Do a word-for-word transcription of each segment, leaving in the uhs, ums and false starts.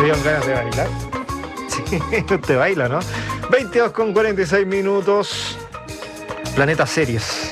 dieron ganas de bailar. Sí, usted baila, ¿no? veintidós con cuarenta y seis minutos. Planeta Series.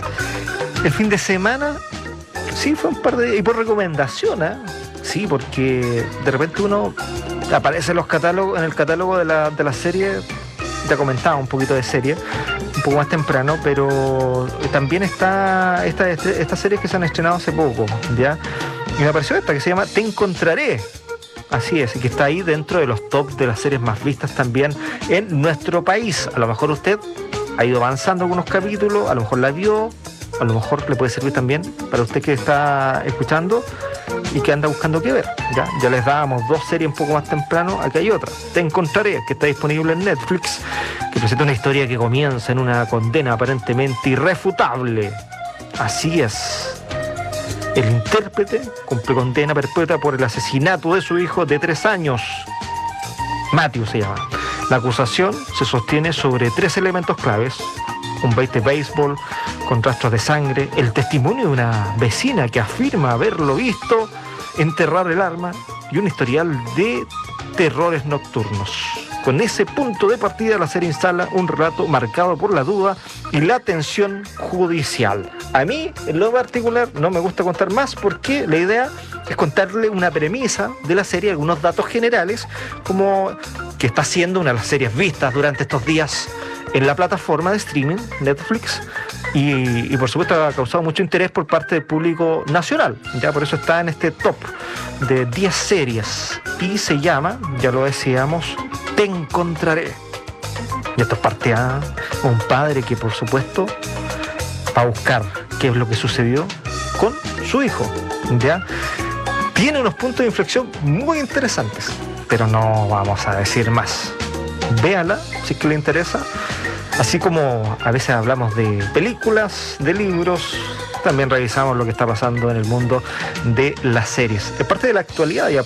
El fin de semana, sí, fue un par de... Y por recomendación, ¿eh? Sí, porque de repente uno aparece en los catálogos, en el catálogo de la, de la serie. Ya comentaba un poquito de serie, un poco más temprano, pero también está esta, estas series que se han estrenado hace poco, ¿ya? Y me apareció esta que se llama Te Encontraré. Así es, y que está ahí dentro de los top de las series más vistas también en nuestro país. A lo mejor usted ha ido avanzando algunos capítulos, a lo mejor la vio, a lo mejor le puede servir también para usted que está escuchando y que anda buscando qué ver. Ya, ya les dábamos dos series un poco más temprano, aquí hay otra, Te Encontraré, que está disponible en Netflix, que presenta una historia que comienza en una condena aparentemente irrefutable. Así es. El intérprete cumple condena perpetua por el asesinato de su hijo de tres años. Matthew se llama. La acusación se sostiene sobre tres elementos claves: un bate de béisbol con rastros de sangre, el testimonio de una vecina que afirma haberlo visto enterrar el arma y un historial de terrores nocturnos. Con ese punto de partida, la serie instala un relato marcado por la duda y la tensión judicial. A mí, en lo particular, no me gusta contar más porque la idea es contarle una premisa de la serie, algunos datos generales, como que está siendo una de las series vistas durante estos días en la plataforma de streaming, Netflix, y, y por supuesto ha causado mucho interés por parte del público nacional, ya por eso está en este top de diez series, y se llama, ya lo decíamos, Te Encontraré. Y esto es parte A, un padre que por supuesto va a buscar qué es lo que sucedió con su hijo, ya. Tiene unos puntos de inflexión muy interesantes, pero no vamos a decir más. Véala si es que le interesa. Así como a veces hablamos de películas, de libros, también revisamos lo que está pasando en el mundo de las series. Es parte de la actualidad y